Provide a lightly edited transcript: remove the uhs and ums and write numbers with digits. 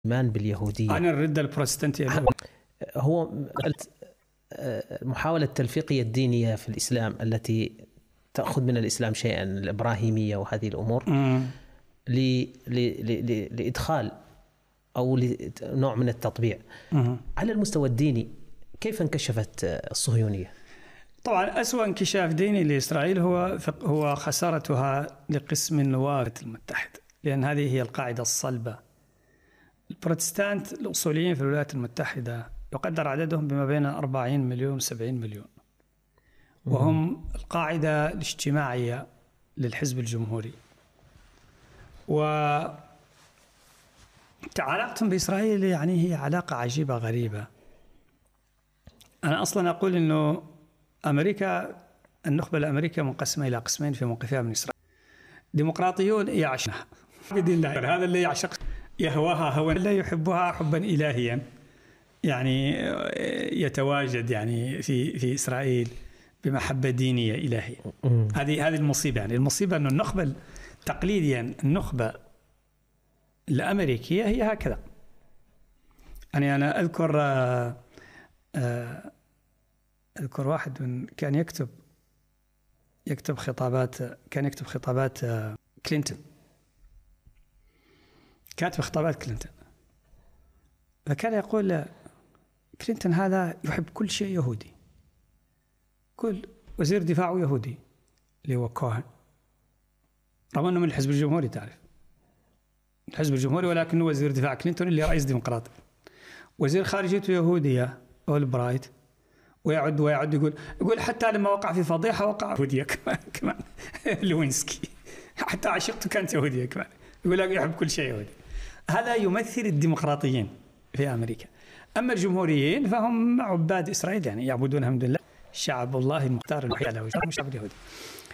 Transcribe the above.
الإيمان باليهودية. أنا الرد البروتستانتية هو محاولة التلفيقية الدينية في الإسلام التي تأخذ من الإسلام شيئا، الإبراهيمية وهذه الأمور، لإدخال أو لنوع من التطبيع. على المستوى الديني كيف انكشفت الصهيونية؟ طبعا أسوأ انكشاف ديني لإسرائيل هو خسارتها لقسم الولايات المتحدة، لأن هذه هي القاعدة الصلبة. البروتستانت الأصوليين في الولايات المتحدة يقدر عددهم بما بين 40 مليون و 70 مليون، وهم القاعدة الاجتماعية للحزب الجمهوري. وعلاقتهم بإسرائيل يعني هي علاقة عجيبة غريبة. أنا أصلا أقول أنه أمريكا، النخبة الأمريكية منقسمة إلى قسمين في موقفها من إسرائيل. ديمقراطيون يعشقها، هذا اللي يعشق يهواها هوى، لا يحبها حبا إلهيا، يعني يتواجد يعني في إسرائيل بمحبة دينية إلهية. هذه المصيبة. يعني المصيبة أن النخبة تقليديا، النخبة الأمريكية هي هكذا. يعني أنا أذكر واحد كان يكتب خطابات كلينتون، كاتب خطابات كلينتون، فكان يقول كلينتون هذا يحب كل شيء يهودي، كل وزير دفاعه يهودي اللي هو كوهن، رغم أنه من الحزب الجمهوري، تعرف الحزب الجمهوري، ولكنه وزير دفاع كلينتون اللي رئيس ديمقراطي. وزير خارجيته يهودية أولبرايت، ويعد يقول حتى لما وقع في فضيحة وقع يهودية كمان لوينسكي، حتى عشيقته كانت يهودية كمان، يقول لك يحب كل شيء يهودي. هذا يمثل الديمقراطيين في أمريكا. أما الجمهوريين فهم عباد إسرائيل، يعني يعبدون الحمد لله شعب الله المختار الوحيد على وجه الشعب اليهودي.